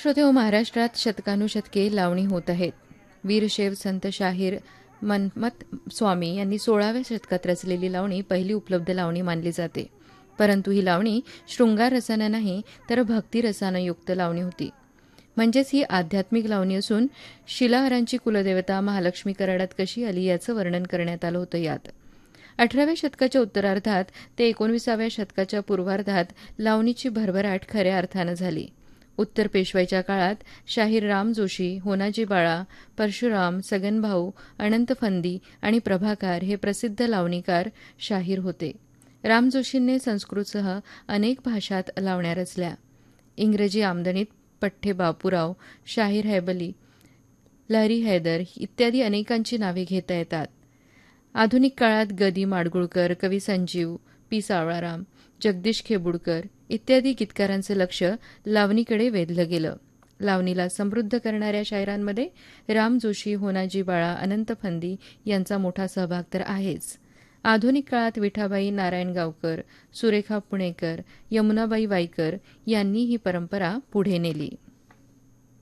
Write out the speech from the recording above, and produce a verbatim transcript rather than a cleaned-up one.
श्रोतेहो, महाराष्ट्रात शतकानुशतके लावणी होत आहेत. वीरशैव संत शाहीर मनमथ स्वामी यांनी सोळाव्या शतकात रचलेली लावणी पहिली उपलब्ध लावणी मानली जाते. परंतु ही लावणी शृंगार रसानं नाही तर भक्ती रसानं युक्त लावणी होती. म्हणजेच ही आध्यात्मिक लावणी असून शिलाहारांची कुलदेवता महालक्ष्मी कराडात कशी आली याचं वर्णन करण्यात आलं होतं. यात अठराव्या शतकाच्या उत्तरार्धात ते एकोणविसाव्या शतकाच्या पूर्वार्धात लावणीची भरभराट खऱ्या अर्थानं झाली. उत्तर पेशवाईच्या काळात शाहीर राम जोशी, होनाजी बाळा, परशुराम, सगनभाऊ, अनंत फंदी आणि प्रभाकार हे प्रसिद्ध लावणीकार शाहीर होते. राम जोशींनी संस्कृतसह अनेक भाषात लावण्या रचल्या. इंग्रजी आमदनीत पठ्ठे बापूराव, शाहीर हैबली, लहरी हैदर इत्यादी अनेकांची नावे घेता येतात. आधुनिक काळात गदी माडगुळकर, कवी संजीव, पी सावळाराम, जगदीश खेबुडकर इत्यादी गीतकारांचं लक्ष लावणीकडे वेधलं गेलं. लावणीला समृद्ध करणाऱ्या शायरांमध्ये राम जोशी, होनाजी बाळा, अनंत फंदी यांचा मोठा सहभाग तर आहेच. आधुनिक काळात विठाबाई नारायण गावकर, सुरेखा पुणेकर, यमुनाबाई वाईकर यांनी ही परंपरा पुढे नेली.